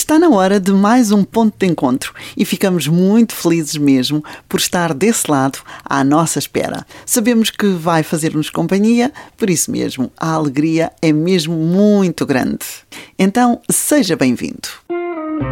Está na hora de mais um ponto de encontro e ficamos muito felizes mesmo por estar desse lado à nossa espera. Sabemos que vai fazer-nos companhia, por isso mesmo a alegria é mesmo muito grande. Então, seja bem-vindo.